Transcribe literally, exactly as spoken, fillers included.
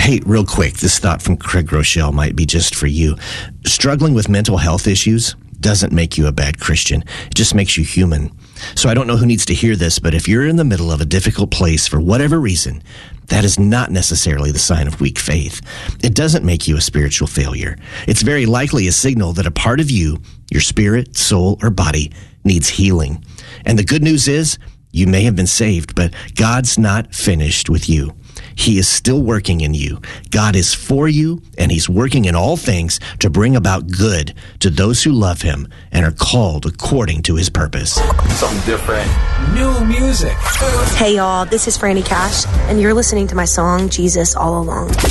Hey, real quick, this thought from Craig Rochelle might be just for you. Struggling with mental health issues doesn't make you a bad Christian. It just makes you human. So I don't know who needs to hear this, but if you're in the middle of a difficult place for whatever reason, that is not necessarily the sign of weak faith. It doesn't make you a spiritual failure. It's very likely a signal that a part of you, your spirit, soul, or body, needs healing. And the good news is, you may have been saved, but God's not finished with you. He is still working in you. God is for you, and he's working in all things to bring about good to those who love him and are called according to his purpose. Something different. New music. Hey, y'all, this is Franny Cash, and you're listening to my song, Jesus All Along.